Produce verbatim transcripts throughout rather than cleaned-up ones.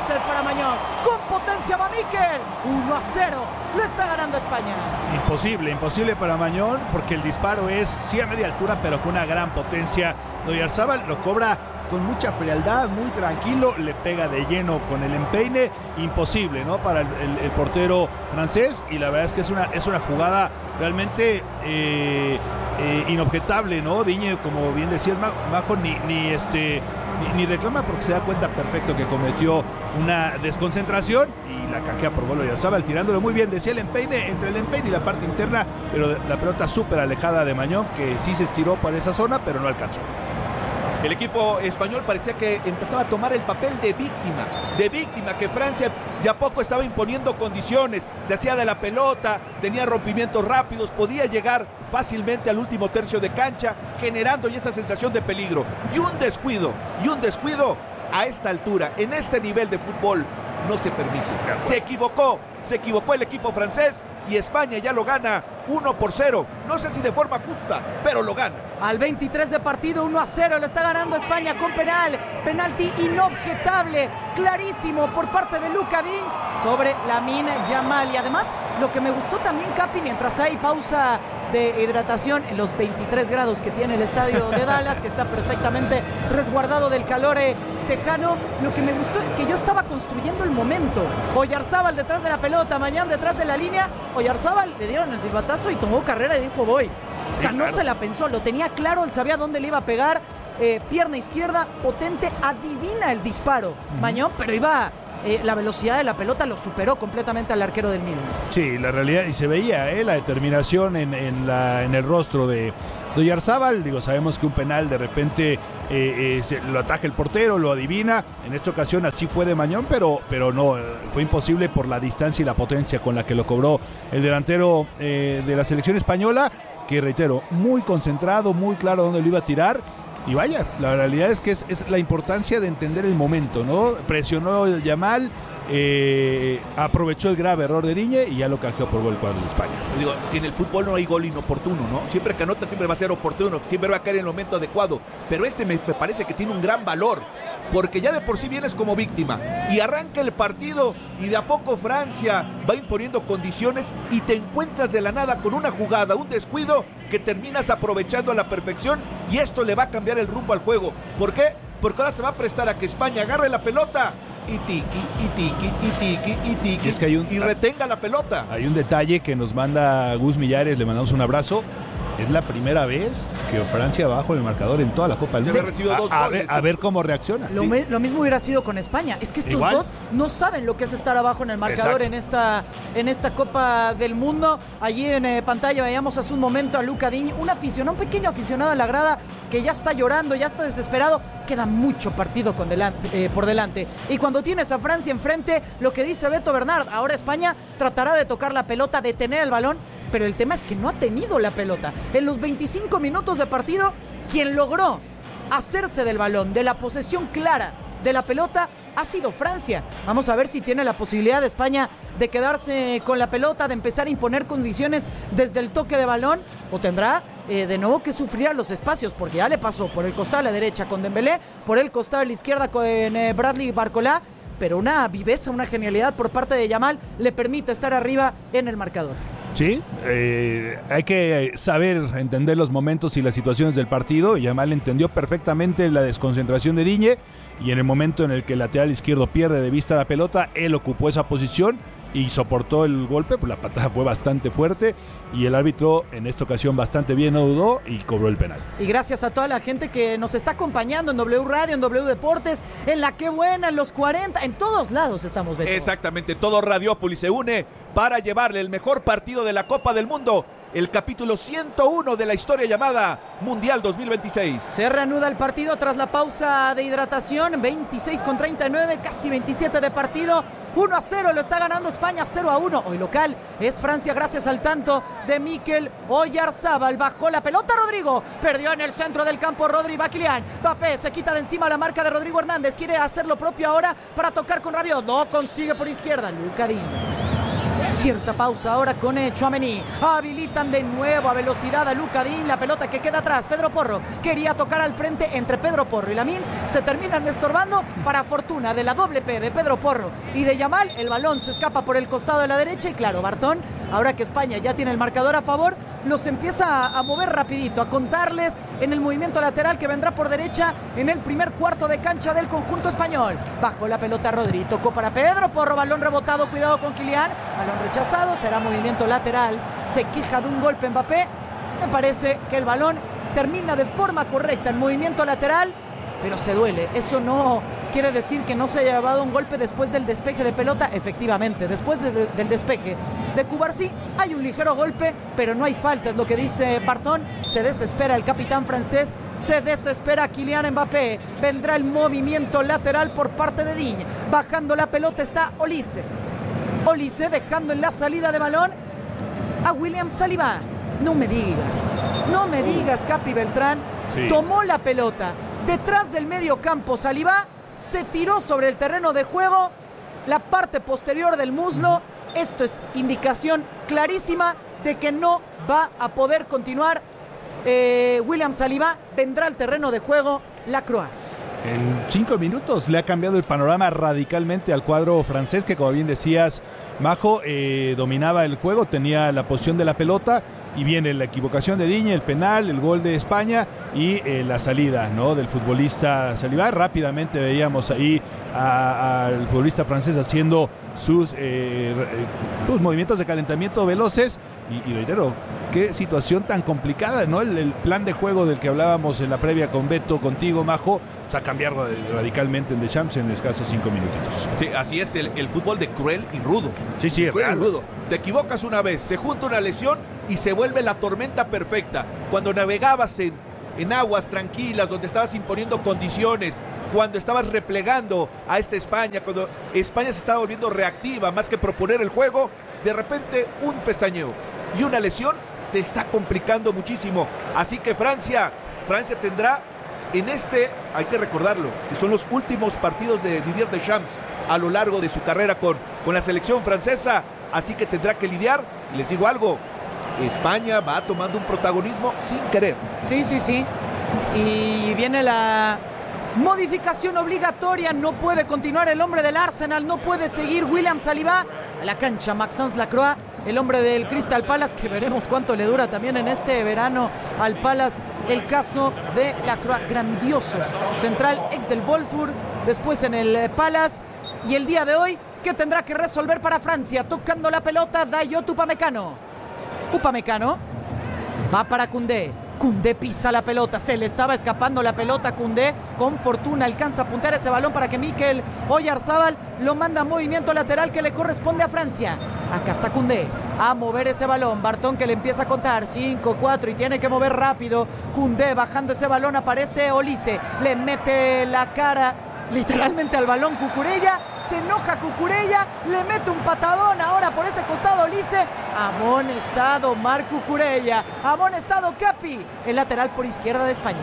ser para Mañón. Con potencia va Miquel. uno a cero. Lo está ganando España. Imposible, imposible para Mañón, porque el disparo es sí a media altura, pero con una gran potencia. Oyarzábal lo cobra con mucha frialdad, muy tranquilo, le pega de lleno con el empeine, imposible, ¿no? Para el, el, el portero francés, y la verdad es que es una, es una jugada realmente eh, eh, inobjetable, ¿no? Digne, como bien decías, Majo, ni, ni este ni, ni reclama porque se da cuenta perfecto que cometió una desconcentración y la canjea por gol Oyarzábal, tirándolo muy bien, decía el empeine, entre el empeine y la parte interna, pero la pelota súper alejada de Mañón, que sí se estiró para esa zona, pero no alcanzó. El equipo español parecía que empezaba a tomar el papel de víctima, de víctima, que Francia de a poco estaba imponiendo condiciones, se hacía de la pelota, tenía rompimientos rápidos, podía llegar fácilmente al último tercio de cancha, generando ya esa sensación de peligro. Y un descuido, y un descuido a esta altura, en este nivel de fútbol, no se permite. Se equivocó, se equivocó el equipo francés y España ya lo gana uno por cero. No sé si de forma justa, pero lo gana. Al veintitrés de partido, uno a cero, lo está ganando España con penal. Penalti inobjetable, clarísimo por parte de Luka Digne sobre Lamine Yamal. Y además, lo que me gustó también, Capi, mientras hay pausa de hidratación en los veintitrés grados que tiene el estadio de Dallas, que está perfectamente resguardado del calor eh, tejano, lo que me gustó es que yo estaba construyendo el momento. Oyarzábal detrás de la pelota, Mañón detrás de la línea. Oyarzábal le dieron el silbatazo y tomó carrera y dijo voy. O sea, sí, claro. No se la pensó, lo tenía claro, él sabía dónde le iba a pegar. Eh, pierna izquierda, potente, adivina el disparo. Uh-huh. Mañón, pero iba... Eh, la velocidad de la pelota lo superó completamente al arquero del Milan. Sí, la realidad, y se veía eh, la determinación en, en, la, en el rostro de, de Oyarzábal. Digo, sabemos que un penal de repente eh, eh, se, lo ataja el portero, lo adivina. En esta ocasión así fue de Mañón, pero, pero no, eh, fue imposible por la distancia y la potencia con la que lo cobró el delantero eh, de la selección española, que reitero, muy concentrado, muy claro dónde lo iba a tirar. Y vaya, la realidad es que es, es la importancia de entender el momento, ¿no? Presionó Yamal, eh, aprovechó el grave error de Digne y ya lo canjeó por gol el cuadro de España. Digo, en el fútbol no hay gol inoportuno, ¿no? Siempre que anota siempre va a ser oportuno, siempre va a caer en el momento adecuado. Pero este me, me parece que tiene un gran valor, porque ya de por sí vienes como víctima y arranca el partido y de a poco Francia va imponiendo condiciones y te encuentras de la nada con una jugada, un descuido que terminas aprovechando a la perfección, y esto le va a cambiar el rumbo al juego. ¿Por qué? Porque ahora se va a prestar a que España agarre la pelota y tiqui, y tiqui, y tiqui, y tiqui, y, es que hay un, y retenga la pelota. Hay un detalle que nos manda Gus Millares, le mandamos un abrazo. Es la primera vez que Francia va bajo el marcador en toda la Copa del Mundo. Dos a, a, goles, ver, a ver cómo reacciona. Lo, sí. me, lo mismo hubiera sido con España. Es que estos Igual. dos no saben lo que es estar abajo en el marcador en esta, en esta Copa del Mundo. Allí en eh, pantalla veíamos hace un momento a Luka Digne, un aficionado, un pequeño aficionado en la grada que ya está llorando, ya está desesperado. Queda mucho partido con delante, eh, por delante. Y cuando tienes a Francia enfrente, lo que dice Beto Bernard, ahora España tratará de tocar la pelota, de tener el balón, pero el tema es que no ha tenido la pelota. En los veinticinco minutos de partido, quien logró hacerse del balón, de la posesión clara de la pelota, ha sido Francia. Vamos a ver si tiene la posibilidad de España de quedarse con la pelota, de empezar a imponer condiciones desde el toque de balón, o tendrá eh, de nuevo que sufrir a los espacios, porque ya le pasó por el costado de la derecha con Dembélé, por el costado de la izquierda con eh, Bradley Barcola, pero una viveza, una genialidad por parte de Yamal le permite estar arriba en el marcador. Sí, eh, hay que saber entender los momentos y las situaciones del partido. Yamal entendió perfectamente la desconcentración de Digne, y en el momento en el que el lateral izquierdo pierde de vista la pelota, él ocupó esa posición y soportó el golpe, pues la patada fue bastante fuerte y el árbitro en esta ocasión bastante bien, no dudó y cobró el penal. Y gracias a toda la gente que nos está acompañando en W Radio, en W Deportes, en La Qué Buena, en Los cuarenta, en todos lados estamos, Beto. Exactamente, todo Radiópolis se une para llevarle el mejor partido de la Copa del Mundo, el capítulo ciento uno de la historia llamada Mundial dos mil veintiséis. Se reanuda el partido tras la pausa de hidratación, veintiséis con treinta y nueve, casi veintisiete de partido, uno a cero, lo está ganando España, cero a uno. Hoy local es Francia gracias al tanto de Mikel Oyarzábal. Bajó la pelota Rodrigo, perdió en el centro del campo Rodri, va Kylian Mbappé, se quita de encima la marca de Rodrigo Hernández, quiere hacer lo propio ahora para tocar con Rabiot, no consigue por izquierda, Luka Digne. Cierta pausa ahora con eh, Tchouaméni. Habilitan de nuevo a velocidad a Luka Digne. La pelota que queda atrás. Pedro Porro quería tocar al frente entre Pedro Porro y Lamine. Se terminan estorbando. Para fortuna de la doble P de Pedro Porro y de Yamal, el balón se escapa por el costado de la derecha. Y claro, Bartón, ahora que España ya tiene el marcador a favor, los empieza a, a mover rapidito, a contarles en el movimiento lateral que vendrá por derecha en el primer cuarto de cancha del conjunto español. Bajo la pelota Rodri, tocó para Pedro Porro, balón rebotado, cuidado con Kylian, balón rechazado, será movimiento lateral, se queja de un golpe Mbappé. Me parece que el balón termina de forma correcta en movimiento lateral, pero se duele. Eso no quiere decir que no se haya llevado un golpe después del despeje de pelota. Efectivamente, después de, de, del despeje de Cubarsí hay un ligero golpe, pero no hay falta, es lo que dice Bartón. Se desespera el capitán francés, se desespera Kylian Mbappé. Vendrá el movimiento lateral por parte de Digne. Bajando la pelota está Olise. Olise dejando en la salida de balón a William Saliba. No me digas, no me digas, Capi Beltrán. Sí. Tomó la pelota detrás del medio campo, Saliba se tiró sobre el terreno de juego, la parte posterior del muslo. Esto es indicación clarísima de que no va a poder continuar eh, William Saliba. Vendrá al terreno de juego Lacroix. En cinco minutos le ha cambiado el panorama radicalmente al cuadro francés, que como bien decías, Majo, eh, dominaba el juego, tenía la posición de la pelota, y viene la equivocación de Digne, el penal, el gol de España y eh, la salida, ¿no?, del futbolista Saliba. Rápidamente veíamos ahí al futbolista francés haciendo sus, eh, sus movimientos de calentamiento veloces y, y reitero, qué situación tan complicada, ¿no? El, el plan de juego del que hablábamos en la previa con Beto, contigo, Majo, o sea, cambiar radicalmente en Deschamps en escasos cinco minutitos. Sí, así es el, el fútbol de cruel y rudo. Sí, sí, es cruel real. y rudo. Te equivocas una vez, se junta una lesión y se vuelve la tormenta perfecta. Cuando navegabas en, en aguas tranquilas, donde estabas imponiendo condiciones, cuando estabas replegando a esta España, cuando España se estaba volviendo reactiva más que proponer el juego, de repente un pestañeo y una lesión te está complicando muchísimo. Así que Francia, Francia tendrá en este, hay que recordarlo, que son los últimos partidos de Didier Deschamps a lo largo de su carrera con, con la selección francesa, así que tendrá que lidiar. Y les digo algo, España va tomando un protagonismo sin querer. Sí, sí, sí. Y viene la modificación obligatoria. No puede continuar el hombre del Arsenal, no puede seguir William Saliba a la cancha. Maxence Lacroix, el hombre del Crystal Palace, que veremos cuánto le dura también en este verano al Palace el caso de Lacroix. Grandioso central, ex del Wolfsburg, después en el Palace, y el día de hoy, ¿qué tendrá que resolver para Francia? Tocando la pelota, Dayot Upamecano. Upamecano va para Koundé. Koundé pisa la pelota, se le estaba escapando la pelota a Koundé, con fortuna alcanza a apuntar ese balón para que Mikel Oyarzabal lo manda a movimiento lateral que le corresponde a Francia. Acá está Koundé a mover ese balón, Bartón que le empieza a contar, cinco, cuatro, y tiene que mover rápido. Koundé bajando ese balón, aparece Olise, le mete la cara literalmente al balón Cucurella, se enoja Cucurella, le mete un patadón ahora por ese costado Olise. Amonestado Marc Cucurella, amonestado Capi, el lateral por izquierda de España.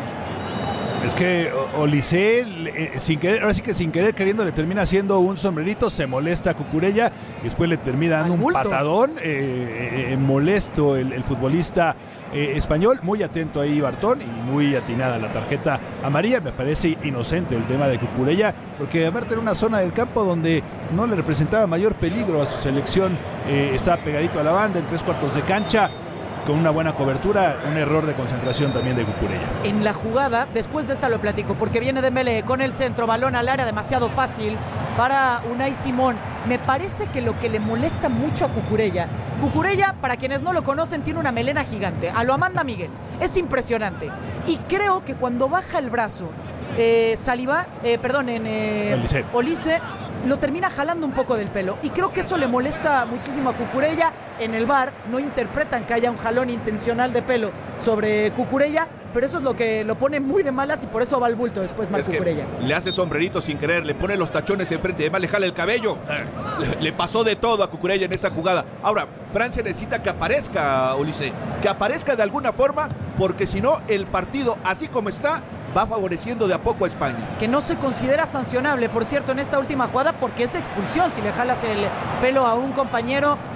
Es que Olise, eh, sin querer, ahora sí que sin querer queriendo, le termina haciendo un sombrerito, se molesta a Cucurella, después le termina dando un patadón, eh, eh, molesto el, el futbolista eh, español. Muy atento ahí Bartón y muy atinada la tarjeta amarilla. Me parece inocente el tema de Cucurella, porque aparte en una zona del campo donde no le representaba mayor peligro a su selección, eh, estaba pegadito a la banda en tres cuartos de cancha, con una buena cobertura, un error de concentración también de Cucurella. En la jugada, después de esta lo platico, porque viene Dembélé con el centro, balón al área, demasiado fácil para Unai Simón. Me parece que lo que le molesta mucho a Cucurella, Cucurella, para quienes no lo conocen, tiene una melena gigante, a lo Amanda Miguel, es impresionante. Y creo que cuando baja el brazo, eh, Saliba, eh, perdón, en eh, Olise. Olise, lo termina jalando un poco del pelo, y creo que eso le molesta muchísimo a Cucurella. En el V A R no interpretan que haya un jalón intencional de pelo sobre Cucurella, pero eso es lo que lo pone muy de malas, y por eso va al bulto después Marc Cucurella. Le hace sombrerito sin querer, le pone los tachones enfrente, además le jala el cabello. Le, le pasó de todo a Cucurella en esa jugada. Ahora, Francia necesita que aparezca Olise, que aparezca de alguna forma, porque si no, el partido, así como está, va favoreciendo de a poco a España. Que no se considera sancionable, por cierto, en esta última jugada, porque es de expulsión si le jalas el pelo a un compañero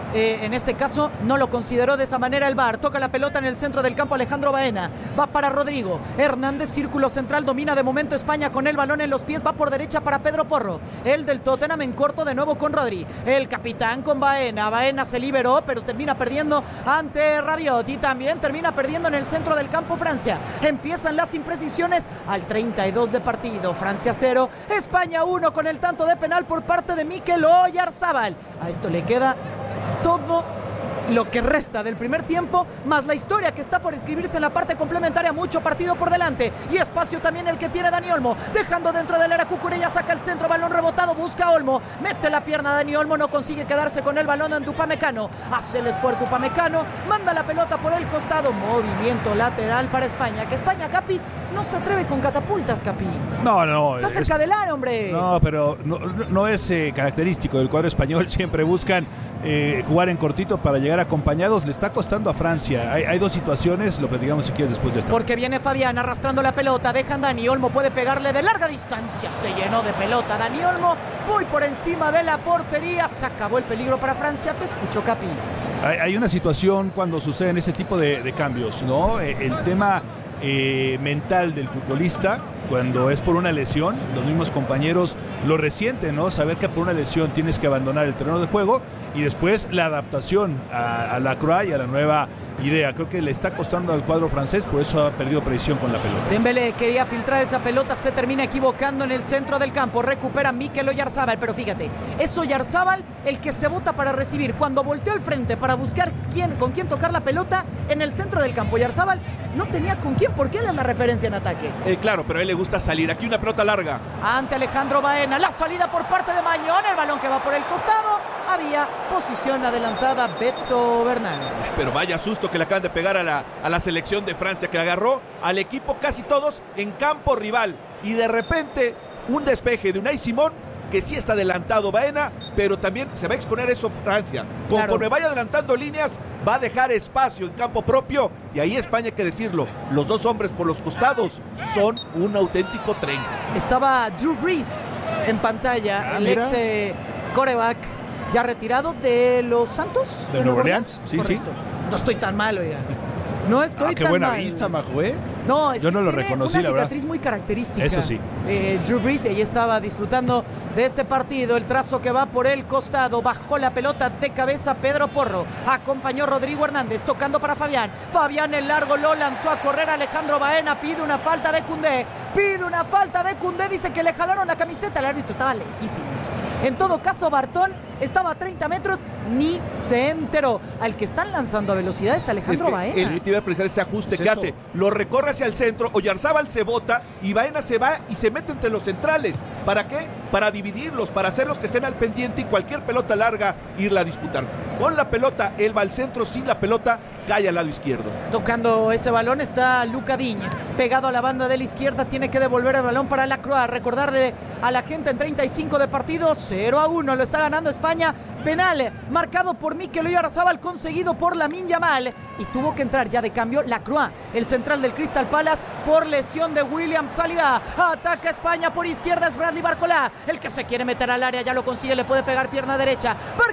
Eh, en este caso no lo consideró de esa manera el V A R. Toca la pelota en el centro del campo Alejandro Baena. Va para Rodrigo Hernández, círculo central, domina de momento España con el balón en los pies. Va por derecha para Pedro Porro, el del Tottenham, en corto de nuevo con Rodri. El capitán con Baena. Baena se liberó, pero termina perdiendo ante Rabiot. Y también termina perdiendo en el centro del campo Francia. Empiezan las imprecisiones al treinta y dos de partido. Francia cero, España uno, con el tanto de penal por parte de Mikel Oyarzábal. A esto le queda todo lo que resta del primer tiempo, más la historia que está por escribirse en la parte complementaria. Mucho partido por delante y espacio también el que tiene Dani Olmo, dejando dentro del área Cucurella, saca el centro, balón rebotado, busca Olmo, mete la pierna Dani Olmo, no consigue quedarse con el balón ante Upamecano, hace el esfuerzo Upamecano, manda la pelota por el costado, movimiento lateral para España, que España, Capi, no se atreve con catapultas, Capi. No, no. Está cerca es, del área, hombre. No, pero no, no es eh, característico del cuadro español, siempre buscan eh, jugar en cortito para llegar acompañados. Le está costando a Francia. Hay, hay dos situaciones, lo platicamos si quieres después de esta. Porque viene Fabián arrastrando la pelota, dejan Dani Olmo, puede pegarle de larga distancia, se llenó de pelota Dani Olmo, muy por encima de la portería, se acabó el peligro para Francia. Te escucho, Capi. Hay, hay una situación cuando suceden ese tipo de, de cambios, ¿no? El tema eh, mental del futbolista, cuando es por una lesión, los mismos compañeros lo resienten, ¿no? Saber que por una lesión tienes que abandonar el terreno de juego y después la adaptación a, a la Croix y a la nueva idea. Creo que le está costando al cuadro francés, por eso ha perdido precisión con la pelota. Dembélé quería filtrar esa pelota, se termina equivocando en el centro del campo, recupera Mikel Oyarzábal, pero fíjate, es Oyarzábal el que se bota para recibir. Cuando volteó al frente para buscar quién, con quién tocar la pelota en el centro del campo, Oyarzábal no tenía con quién, porque él es la referencia en ataque. Eh, claro, pero a él le gusta salir. Aquí una pelota larga. Ante Alejandro Baena, la salida por parte de Mañón, el balón que va por el costado. Había posición adelantada Beto Bernal. Pero vaya susto que le acaban de pegar a la, a la selección de Francia, que agarró al equipo casi todos en campo rival. Y de repente un despeje de Unai Simón, que sí está adelantado Baena, pero también se va a exponer eso Francia. Conforme claro. vaya adelantando líneas, va a dejar espacio en campo propio. Y ahí España, hay que decirlo, los dos hombres por los costados son un auténtico tren. Estaba Drew Brees en pantalla, ah, el mira. ex eh, quarterback ya retirado de los Santos. De, de Nueva Orleans, sí, correcto. sí. No estoy tan malo, oiga. No estoy ah, qué tan buena mal. vista, Majo, ¿eh? No, es Yo que no lo tiene reconocí, una la verdad. cicatriz muy característica. Eso sí. Eh, eso sí. Drew Brees, ahí estaba disfrutando de este partido. El trazo que va por el costado. Bajó la pelota de cabeza Pedro Porro. Acompañó Rodrigo Hernández, tocando para Fabián. Fabián el largo lo lanzó a correr. Alejandro Baena pide una falta de Koundé. Pide una falta de Koundé. Dice que le jalaron la camiseta. El árbitro estaba lejísimos. En todo caso, Bartón estaba a treinta metros. Ni se enteró. Al que están lanzando a velocidad es Alejandro es que Baena. Él te iba a precisar ese ajuste ¿Es que eso? hace. Lo recorre hacia el centro. Oyarzábal se bota y Baena se va y se mete entre los centrales. ¿Para qué? Para dividirlos, para hacerlos que estén al pendiente y cualquier pelota larga irla a disputar. Con la pelota, él va al centro, sin la pelota, cae al lado izquierdo. Tocando ese balón está Luca Digne, pegado a la banda de la izquierda, tiene que devolver el balón para Lacroix. Recordarle a la gente en treinta y cinco de partido, cero a uno, lo está ganando España. Penal marcado por Mikel Oyarzábal, conseguido por Lamine Yamal, y tuvo que entrar ya de cambio Lacroix, el central del Crystal Palace, por lesión de William Saliba. Ataca España por izquierda, es Bradley Barcola, el que se quiere meter al área, ya lo consigue, le puede pegar pierna derecha.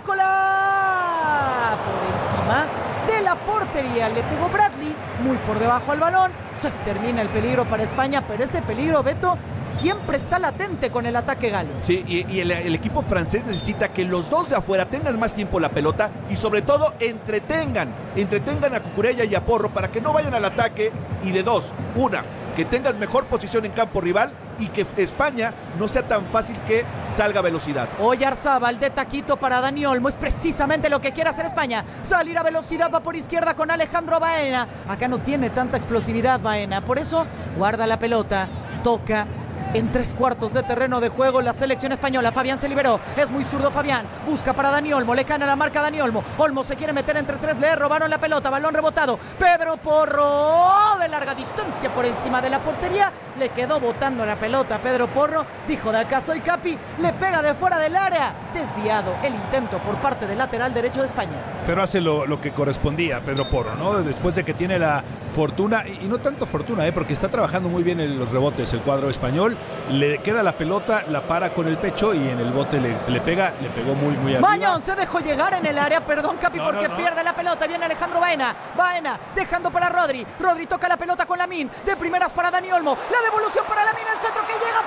Barcola por encima de la portería, le pegó Bradley, muy por debajo al balón. Se termina el peligro para España, pero ese peligro, Beto, siempre está latente con el ataque galo. Sí, y, y el, el equipo francés necesita que los dos de afuera tengan más tiempo la pelota y sobre todo entretengan, entretengan a Cucurella y a Porro para que no vayan al ataque. Y de dos, una, que tengan mejor posición en campo rival y que España no sea tan fácil que salga a velocidad. Oyarzábal de taquito para Dani Olmo, es precisamente lo que quiere hacer España, salir a velocidad, va por izquierda con Alejandro Baena. Acá no tiene tanta explosividad Baena, por eso guarda la pelota, toca en tres cuartos de terreno de juego la selección española. Fabián se liberó, es muy zurdo Fabián, busca para Dani Olmo, le cae a la marca Dani Olmo. Olmo se quiere meter entre tres, le robaron la pelota, balón rebotado. Pedro Porro de larga distancia por encima de la portería, le quedó botando la pelota Pedro Porro, dijo de acá soy Capi, le pega de fuera del área, desviado el intento por parte del lateral derecho de España. pero hace lo, lo que correspondía a Pedro Porro, ¿no? Después de que tiene la fortuna, y, y no tanto fortuna, ¿eh? Porque está trabajando muy bien en los rebotes el cuadro español, le queda la pelota, la para con el pecho y en el bote le, le pega, le pegó muy, muy arriba. Mañón se dejó llegar en el área, perdón Capi, no, porque no, no. pierde la pelota, viene Alejandro Baena, Baena dejando para Rodri, Rodri toca la pelota con Lamine, de primeras para Dani Olmo, la devolución para Lamine, el centro que llega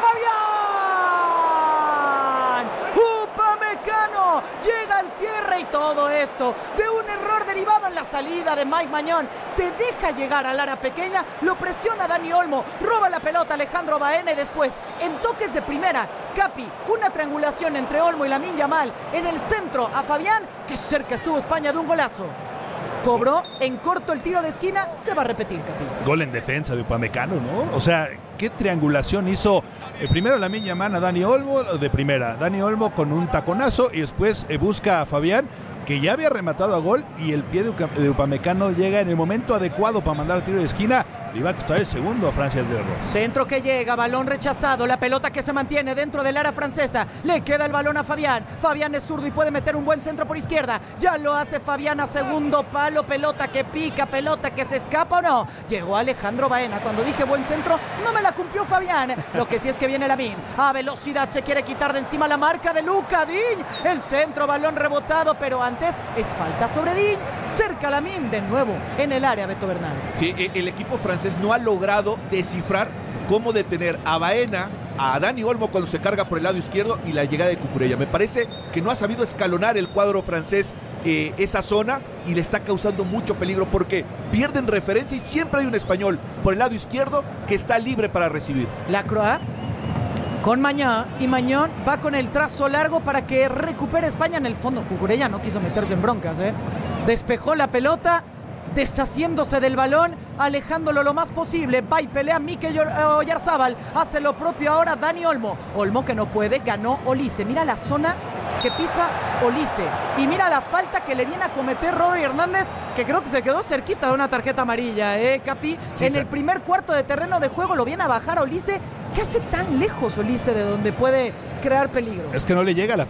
Fabián, Upamecano, llega al cierre y todo esto de un error derivado en la salida de Mike Mañón, se deja llegar al área pequeña, lo presiona Dani Olmo, roba la pelota Alejandro Baena y después en toques de primera, Capi, una triangulación entre Olmo y Lamine Yamal, en el centro a Fabián, que cerca estuvo España de un golazo. Cobró en corto el tiro de esquina, se va a repetir, Capi. Gol en defensa de Upamecano, ¿no? O sea, ¿qué triangulación hizo? Eh, primero Lamine Yamal a Dani Olmo de primera, Dani Olmo con un taconazo y después eh, busca a Fabián, que ya había rematado a gol y el pie de, Uca, de Upamecano llega en el momento adecuado para mandar el tiro de esquina. Le iba a costar el segundo a Francia del Berro. Centro que llega, balón rechazado, la pelota que se mantiene dentro del área francesa. Le queda el balón a Fabián. Fabián es zurdo y puede meter un buen centro por izquierda. Ya lo hace Fabián a segundo palo. Pelota que pica, pelota que se escapa o no. Llegó Alejandro Baena. Cuando dije buen centro, no me la cumplió Fabián. Lo que sí es que viene Lamine. A velocidad se quiere quitar de encima la marca de Luka Digne. El centro, balón rebotado, pero antes es falta sobre Digne. Cerca Lamine de nuevo en el área, Beto Bernal. Sí, el equipo francés no ha logrado descifrar cómo detener a Baena, a Dani Olmo cuando se carga por el lado izquierdo y la llegada de Cucurella. Me parece que no ha sabido escalonar el cuadro francés eh, esa zona y le está causando mucho peligro porque pierden referencia y siempre hay un español por el lado izquierdo que está libre para recibir. La Croix con Mañón y Mañón va con el trazo largo para que recupere España en el fondo. Cucurella no quiso meterse en broncas, ¿eh? Despejó la pelota, deshaciéndose del balón, alejándolo lo más posible. Va y pelea Mikel Oyarzábal. Hace lo propio ahora Dani Olmo. Olmo que no puede, ganó Olise. Mira la zona que pisa Olise. Y mira la falta que le viene a cometer Rodri Hernández, que creo que se quedó cerquita de una tarjeta amarilla, ¿eh, Capi? Sí, en sí. El primer cuarto de terreno de juego lo viene a bajar Olise. ¿Qué hace tan lejos Olise de donde puede crear peligro? Es que no le llega la